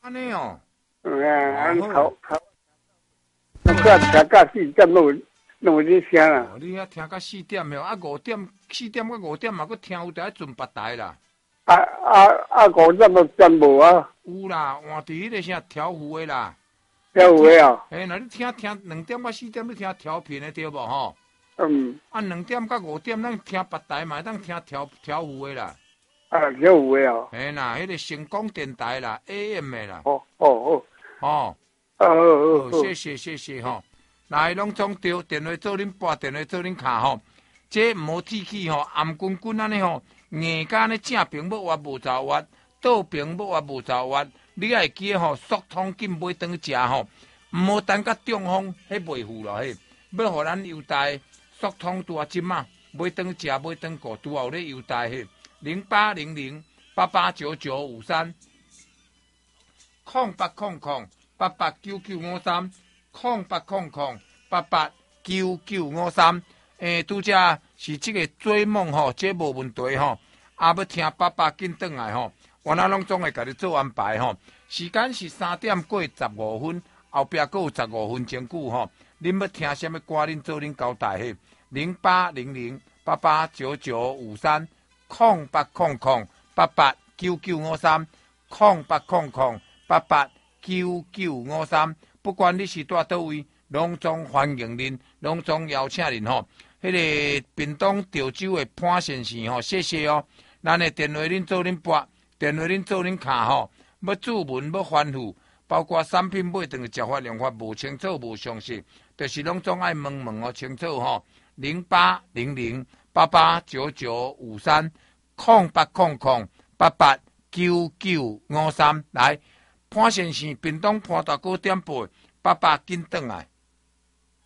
安尼哦。 俺头，我听到4点弄有点声啦。 你遐听到4点了，啊5点4点到5点嘛，佫听有伫转别台啦。 5点都转无啊。 有啦，换伫迄个啥调幅的啦。 调幅的啊？ 那你听2点到4点，你听调频的对无吼？ 嗯。 2点到5点，咱听别台嘛，咱听调幅的啦。 调幅的啊？ 啦，迄个成功电台啦 ，AM 的啦。谢谢吼。那拢总对，电话做恁拨，电话做恁卡吼。这毋好提起吼，暗滚滚安尼吼，硬甲呢正平要挖无走挖，倒平要挖无走挖。你爱记吼，速通紧买顿食吼，毋好等甲中风，迄袂赴咯迄。要互咱优待，速通拄啊即嘛，买顿食，买顿顾，拄有咧优待迄。0800889953，0800889953。0800889953，拄则是这个做梦吼，这无问题吼。要听爸爸紧转来吼，我那拢总会甲你做安排吼。时间是3点过15分，后壁还有15分钟久吼。恁要听什么歌，恁做恁交代嘿。0800889953，0800889953，不管你是住倒位，拢总欢迎恁，拢总邀请恁吼。迄个屏东潮州的潘先生吼，谢谢哦。咱的电话恁做恁拨，电话恁做恁卡吼。要注文要反复，包括产品买顿食法用法无清楚无详细，就是拢总爱问哦清楚吼。0800889953，来，潘先生，屏东潘大哥点播，爸爸紧转来。